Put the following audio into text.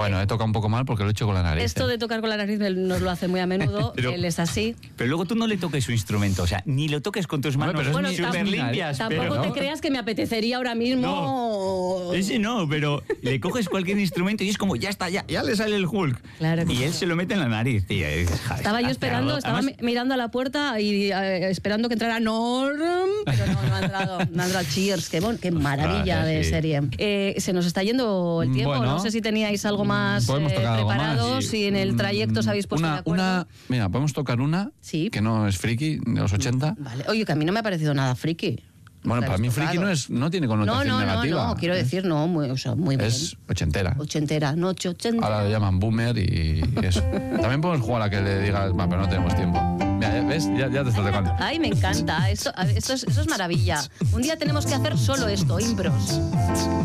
Bueno, he tocado un poco mal porque lo he hecho con la nariz. Esto de tocar con la nariz él nos lo hace muy a menudo. Él es así. Pero luego tú no le toques su instrumento, o sea, ni lo toques con tus manos súper limpias. Tampoco te creas que me apetecería ahora mismo. No, ese no, pero le coges cualquier instrumento y es como, ya está, ya le sale el Hulk. Claro que y él se lo mete en la nariz, tío. Estaba yo esperando, mirando a la puerta y esperando que entrara Norm, pero no ha entrado. No ha entrado. Cheers, qué maravilla de serie. Se nos está yendo el tiempo, no sé si teníais algo más preparado, si en el trayecto os habéis puesto de acuerdo. Mira, podemos tocar una que no es friki, de los 80. Vale. Oye, que a mí no me ha parecido nada friki. Bueno, para mí friki no tiene connotación negativa. No, quiero decir, muy bien. Es ochentera. Noche ochentera. Ahora le llaman boomer y eso. También podemos jugar a que le digas, pero no tenemos tiempo. Mira, ¿ves? Ya te estoy tocando. Ay, me encanta. Eso es maravilla. Un día tenemos que hacer solo esto, impros.